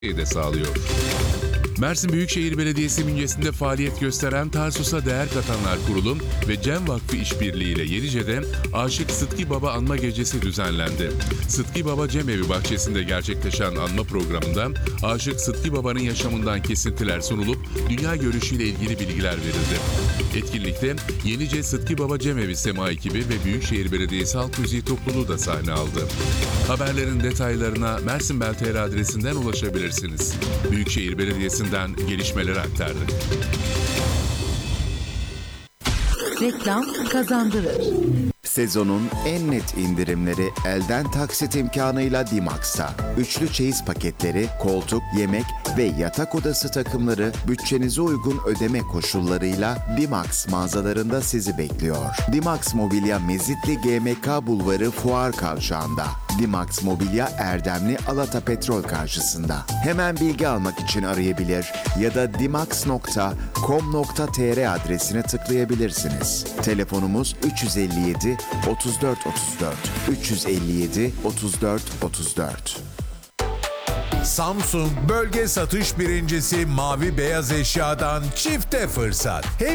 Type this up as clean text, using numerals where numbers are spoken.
de sağlıyor. Mersin Büyükşehir Belediyesi bünyesinde faaliyet gösteren Tarsus'a Değer Katanlar Kurulu ve Cem Vakfı işbirliğiyle Yenice'de Aşık Sıtkı Baba Anma Gecesi düzenlendi. Sıtkı Baba Cemevi bahçesinde gerçekleşen anma programında Aşık Sıtkı Baba'nın yaşamından kesintiler sunulup dünya görüşüyle ilgili bilgiler verildi. Etkinlikte Yenice Sıtkı Baba Cemevi Sema ekibi ve Büyükşehir Belediyesi Halk Müziği Topluluğu da sahne aldı. Haberlerin detaylarına mersinbel.tr adresinden ulaşabilirsiniz. Büyükşehir Belediyesi'nden gelişmeleri aktardık. Reklam kazandırır. Sezonun en net indirimleri elden taksit imkanıyla Dimax'ta. Üçlü çeyiz paketleri, koltuk, yemek ve yatak odası takımları bütçenize uygun ödeme koşullarıyla Dimax mağazalarında sizi bekliyor. Dimax Mobilya Mezitli GMK Bulvarı Fuar Kavşağı'nda. Dimax Mobilya Erdemli Alata Petrol karşısında. Hemen bilgi almak için arayabilir ya da dimax.com.tr adresine tıklayabilirsiniz. Telefonumuz 357 34 34 357 34 34. Samsung bölge satış birincisi Mavi Beyaz Eşya'dan çifte fırsat.